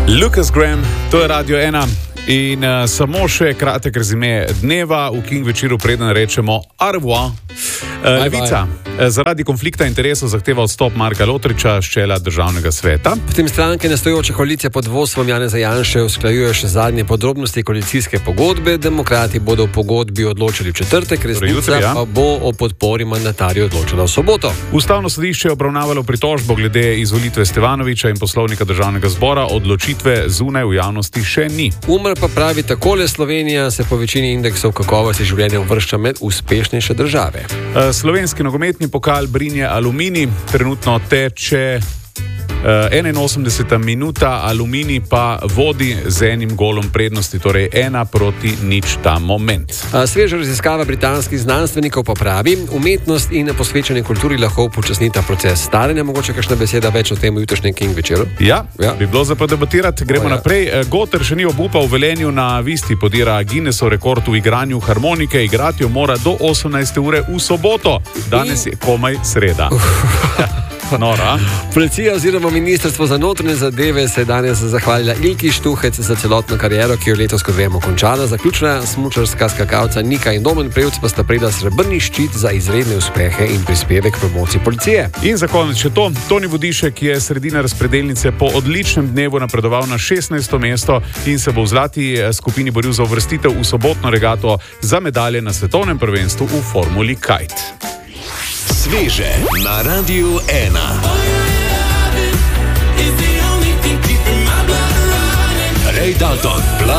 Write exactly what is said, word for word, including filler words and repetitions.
Lucas Graham, to je Radio ena in uh, samo še kratek rezime dneva v King večeru, preden rečemo au revoir. Uh, Levica zaradi konflikta interesov zahteva odstop Marka Lotriča s čela državnega sveta. Potem stranke nastojoče koalicije pod vodstvom Janeza Janše usklajujejo še zadnje podrobnosti koalicijske pogodbe. Demokrati bodo v pogodbi odločili v četrtek, resnica ja. pa bo o podpori mandatarju odločila v soboto. Ustavno sodišče je obravnavalo pritožbo glede izvolitve Stevanovića in poslovnika državnega zbora, odločitve zunaj v javnosti še ni. Umar pa pravi takole: Slovenija se po večini indeksov kakovosti življenja uvršča med uspešnejše države. Slovenski nogometni pokal Brinje Aluminij trenutno teče uh, enainosemdeseta minuta, Aluminij pa vodi z enim golom prednosti, torej ena proti nič ta moment. Sveža raziskava britanskih znanstvenikov pa pravi, umetnost in posvečanje kulturi lahko upočasnita proces staranja. Mogoče kakšna beseda več o tem v jutrišnjem King večeru? Ja, ja, bi bilo za podebatirati. Gremo o, ja. naprej. Goter še ni obupal v Velenju, na Visti podira Guinnessov rekord v igranju harmonike. Igrati jo mora do osemnajste ure v soboto. Danes in... je komaj sreda. Nora. Policija oziroma Ministrstvo za notranje zadeve se je danes zahvalila Ilki Štuhec za celotno kariero, ki jo letos, kot vemo, končala. Zaključna smučarska skakalca Nika in Domen Prevc pa sta prejela srebrni ščit za izredne uspehe in prispevek k promociji policije. In za konec še to. Toni Vodišek je sredina razpredelnice po odličnem dnevu napredoval na šestnajsto mesto in se bo v zlati skupini boril za uvrstitev v sobotno regato za medalje na svetovnem prvenstvu v formuli kite. Sveže na Radiu ena. Ray Dalton.